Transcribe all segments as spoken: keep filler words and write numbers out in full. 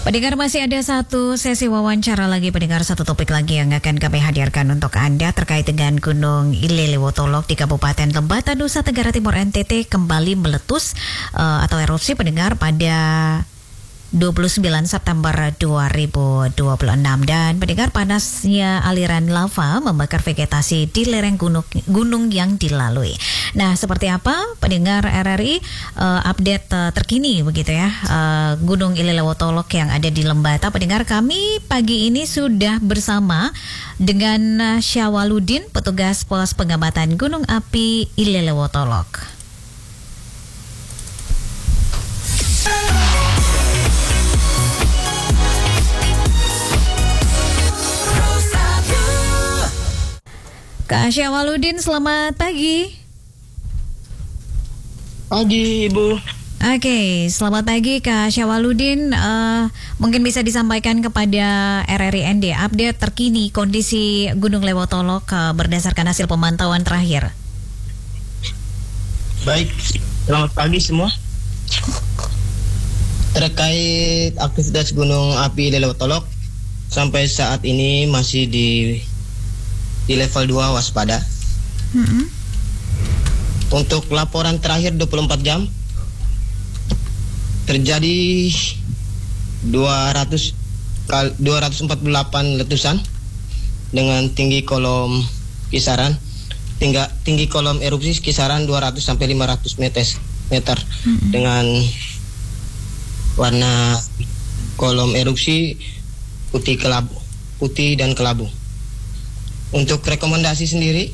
Pendengar, masih ada satu sesi wawancara lagi, pendengar, satu topik lagi yang akan kami hadirkan untuk Anda terkait dengan Gunung Ilelewotolok di Kabupaten Lembata, Nusa Tenggara Timur N T T kembali meletus uh, atau erupsi, pendengar, pada dua puluh sembilan September dua ribu dua puluh enam. Dan pendengar, panasnya aliran lava membakar vegetasi di lereng gunung, gunung yang dilalui. Nah, seperti apa pendengar R R I uh, update uh, terkini begitu ya, uh, Gunung Ilelewotolok yang ada di Lembata. Pendengar, kami pagi ini sudah bersama dengan uh, Syawaludin, petugas pos pengamatan Gunung Api Ilelewotolok. Kak Syawaludin, selamat pagi. Pagi, Ibu. Oke, selamat pagi Kak Syawaludin. Uh, mungkin bisa disampaikan kepada R R I N D update terkini kondisi Gunung Lewotolok uh, berdasarkan hasil pemantauan terakhir. Baik, selamat pagi semua. Terkait aktivitas Gunung Api Ilelewotolok, sampai saat ini masih di di level dua waspada. Mm-hmm. Untuk laporan terakhir dua puluh empat jam terjadi dua ratus empat puluh delapan letusan dengan tinggi kolom kisaran tinggi, tinggi kolom erupsi kisaran dua ratus sampai lima ratus meter, mm-hmm. dengan warna kolom erupsi putih kelabu, putih dan kelabu. Untuk rekomendasi sendiri,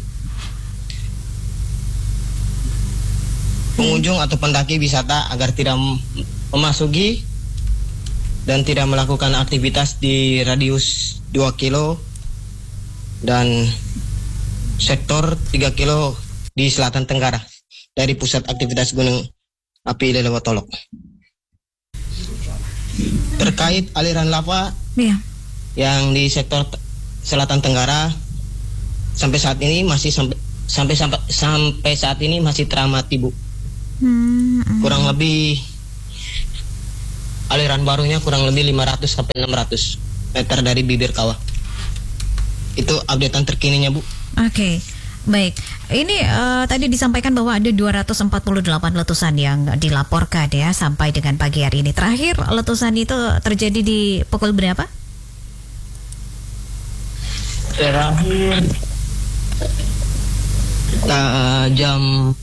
pengunjung atau pendaki wisata agar tidak memasuki dan tidak melakukan aktivitas di radius dua kilo dan sektor tiga kilo di selatan tenggara dari pusat aktivitas Gunung Api Ilelewotolok. Terkait aliran lava yeah. yang di sektor selatan tenggara, sampai saat ini masih sampai sampai sampai sampai saat ini masih teramati, Bu. Hmm, hmm. Kurang lebih aliran barunya kurang lebih lima ratus sampai enam ratus meter dari bibir kawah. Itu updatean terkininya, Bu. Oke. Okay. Baik, ini uh, tadi disampaikan bahwa ada dua ratus empat puluh delapan letusan yang dilaporkan ya sampai dengan pagi hari ini. Terakhir letusan itu terjadi di pukul berapa? Terakhir uh, jam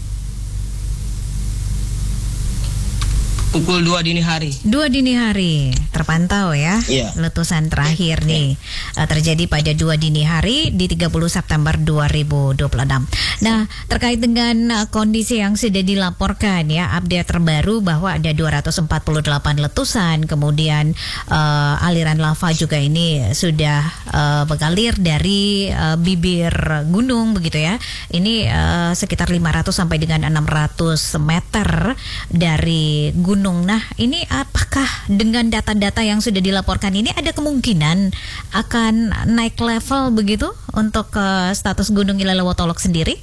pukul dua dini hari. Dua dini hari terpantau ya, yeah. letusan terakhir nih yeah. uh, terjadi pada dua dini hari di tiga puluh September dua ribu dua puluh enam. Nah, terkait dengan uh, kondisi yang sudah dilaporkan ya, update terbaru bahwa ada dua ratus empat puluh delapan letusan, kemudian uh, aliran lava juga ini sudah uh, mengalir dari uh, bibir gunung begitu ya. Ini uh, sekitar lima ratus sampai dengan enam ratus meter dari gunung. Nah, ini apakah dengan data-data yang sudah dilaporkan ini ada kemungkinan akan naik level begitu untuk uh, status Gunung Ilelewotolok sendiri?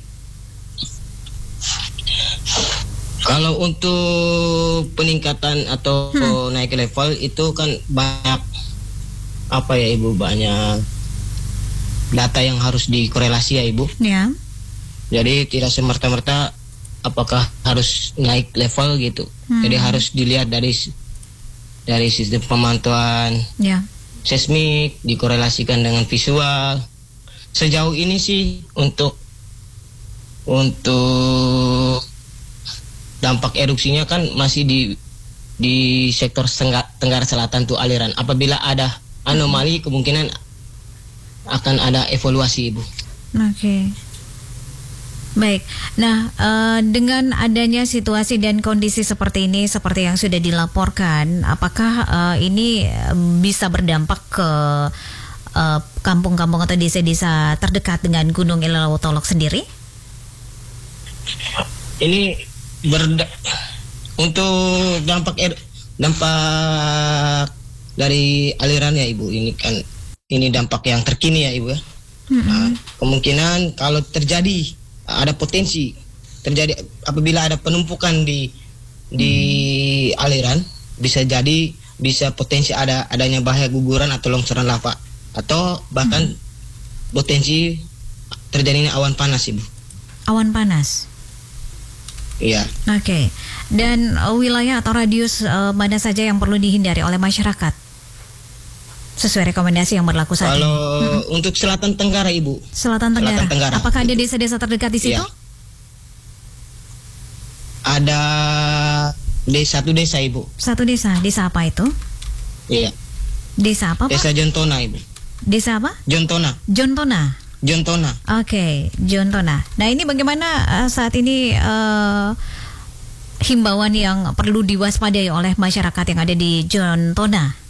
Kalau untuk peningkatan atau hmm. naik level itu kan banyak apa ya, Ibu, banyak data yang harus dikorelasi ya, Ibu. Ya. Jadi tidak semerta-merta apakah harus naik level gitu. Hmm. Jadi harus dilihat dari dari sistem pemantauan yeah. seismik, dikorelasikan dengan visual. Sejauh ini sih untuk untuk dampak erupsinya kan masih di di sektor Tenggara Selatan tuh aliran. Apabila ada anomali, kemungkinan akan ada evaluasi, Ibu. Oke. Okay. Baik, nah uh, dengan adanya situasi dan kondisi seperti ini, seperti yang sudah dilaporkan, apakah uh, ini bisa berdampak ke uh, kampung-kampung atau desa-desa terdekat dengan Gunung Ilelewotolok sendiri? Ini berda- untuk dampak er- dampak dari aliran ya, Ibu, ini kan ini dampak yang terkini ya, Ibu ya. Mm-hmm. Nah, kemungkinan kalau terjadi ada potensi terjadi apabila ada penumpukan di di hmm. aliran, bisa jadi bisa potensi ada adanya bahaya guguran atau longsoran lava atau bahkan hmm. potensi terjadinya awan panas, Ibu. Awan panas. Iya. Oke. Okay. Dan uh, wilayah atau radius uh, mana saja yang perlu dihindari oleh masyarakat sesuai rekomendasi yang berlaku saat Kalau ini? Hmm. untuk Selatan Tenggara, Ibu. Selatan Tenggara. Selatan Tenggara. Apakah ada desa-desa terdekat di situ? Iya. Ada desa satu desa, Ibu. Satu desa. Desa apa itu? Iya. Desa apa, Pak? Desa Jontona, Ibu. Desa apa? Jontona. Jontona. Jontona. Oke, okay, Jontona. Nah, ini bagaimana uh, saat ini uh, himbauan yang perlu diwaspadai oleh masyarakat yang ada di Jontona?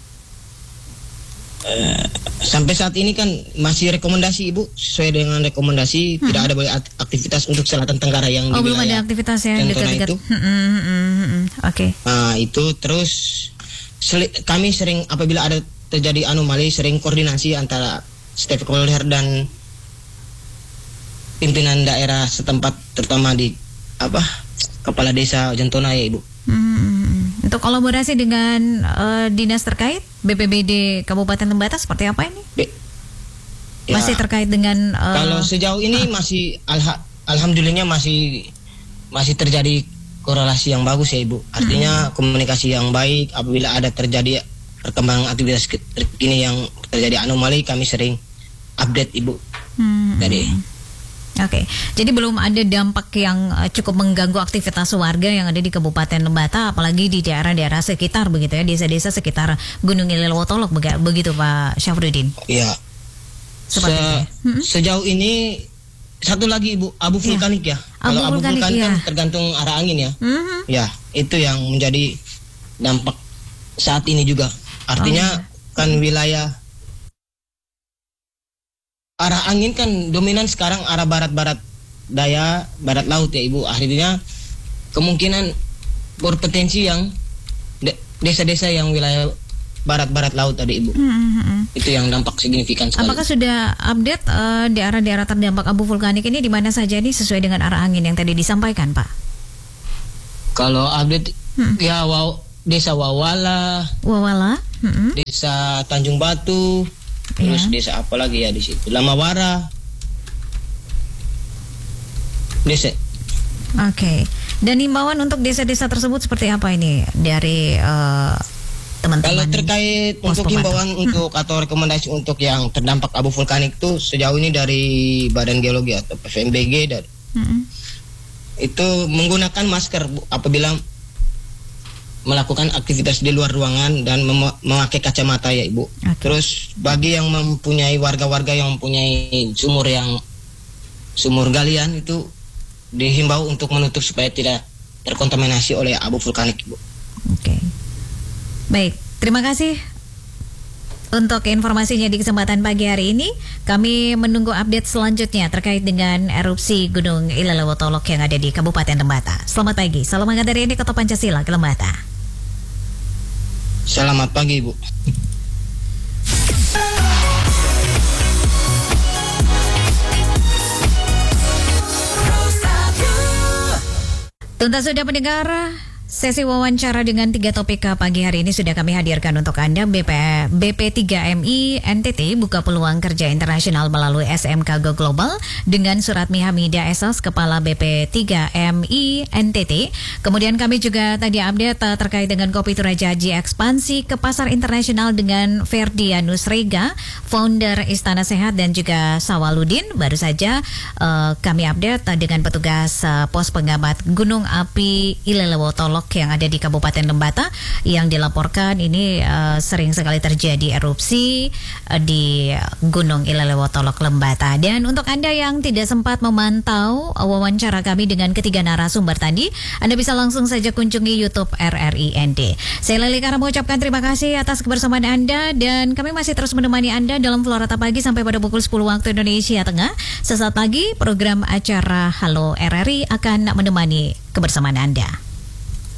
Uh, sampai saat ini kan masih rekomendasi, Ibu, sesuai dengan rekomendasi hmm. tidak ada boleh aktivitas untuk Selatan Tenggara yang oh, di belum ada aktivitas ya dekat-dekat. Itu. Hmm, hmm, hmm, hmm. Oke. Okay. Nah, itu terus seli, kami sering apabila ada terjadi anomali sering koordinasi antara stakeholder dan pimpinan daerah setempat, terutama di apa kepala desa Jontona ya, Ibu. Hmm, untuk kolaborasi dengan uh, dinas terkait B P B D Kabupaten Lembata seperti apa ini? Be, ya, masih terkait dengan uh, kalau sejauh ini uh, masih alha, alhamdulillahnya masih masih terjadi korelasi yang bagus ya, Ibu. Artinya hmm. komunikasi yang baik. Apabila ada terjadi perkembangan aktivitas ini yang terjadi anomali, kami sering update, Ibu. Hmm. Dari Oke, okay. Jadi belum ada dampak yang uh, cukup mengganggu aktivitas warga yang ada di Kabupaten Lembata, apalagi di daerah-daerah sekitar begitu ya, desa-desa sekitar Gunung Ilelewotolok, begitu Pak Syafruddin? Iya. Se hmm? Sejauh ini satu lagi, Ibu, abu vulkanik ya. Abu Kalau vulkanik, abu vulkanik ya. kan tergantung arah angin ya. Hmm. Ya, itu yang menjadi dampak saat ini juga. Artinya oh, ya. kan wilayah arah angin kan dominan sekarang arah barat-barat daya, barat laut ya, Ibu. Akhirnya kemungkinan berpotensi yang desa-desa yang wilayah barat-barat laut tadi, Ibu. Hmm. Itu yang dampak signifikan sekali. Apakah sudah update uh, daerah-daerah terdampak abu vulkanik ini di mana saja nih sesuai dengan arah angin yang tadi disampaikan, Pak? Kalau update hmm. ya wow, desa Wawala, Wawala, hmm. desa Tanjung Batu. Terus ya. Desa apa lagi ya di situ? Lamawara. Desa. Oke. Okay. Dan himbauan untuk desa-desa tersebut seperti apa ini dari uh, teman-teman? Kalau terkait untuk himbauan hmm. untuk atau rekomendasi untuk yang terdampak abu vulkanik itu sejauh ini dari Badan Geologi atau P V M B G dan hmm. itu menggunakan masker, Bu, apabila melakukan aktivitas di luar ruangan dan mem memakai kacamata ya, Ibu. Okay. Terus bagi yang mempunyai warga-warga yang mempunyai sumur yang sumur galian itu dihimbau untuk menutup supaya tidak terkontaminasi oleh abu vulkanik, Ibu. Oke. Okay. Baik, terima kasih untuk informasinya di kesempatan pagi hari ini. Kami menunggu update selanjutnya terkait dengan erupsi Gunung Ilelewotolok yang ada di Kabupaten Lembata. Selamat pagi, salam hangat dari ini Kota Pancasila ke Lembata. Selamat pagi, Ibu. Tuntas sudah mendengar sesi wawancara dengan tiga topik pagi hari ini sudah kami hadirkan untuk Anda. B P, B P tiga M I N T T buka peluang kerja internasional melalui S M K Go Global dengan Suratmi Hamidah S S, Kepala B P tiga M I N T T. Kemudian kami juga tadi update uh, terkait dengan Kopi Toraja Haji ekspansi ke pasar internasional dengan Ferdianus Rega, founder Istana Sehat, dan juga Sawaludin. Baru saja uh, kami update uh, dengan petugas uh, pos pengamat Gunung Api Ilelewotolok yang ada di Kabupaten Lembata yang dilaporkan ini uh, sering sekali terjadi erupsi uh, di Gunung Ilelewotolok Lembata. Dan untuk Anda yang tidak sempat memantau uh, wawancara kami dengan ketiga narasumber tadi, Anda bisa langsung saja kunjungi YouTube R R I N D. Saya Leli Kara mengucapkan terima kasih atas kebersamaan Anda dan kami masih terus menemani Anda dalam Florata Pagi sampai pada pukul sepuluh waktu Indonesia Tengah. Sesaat lagi program acara Halo R R I akan menemani kebersamaan Anda.